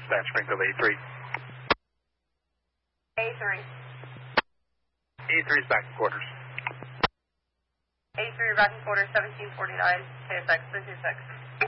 dispatch, Springfield A3. A3. A3 is back in quarters. A3 back in quarters, 1749, KSX 326.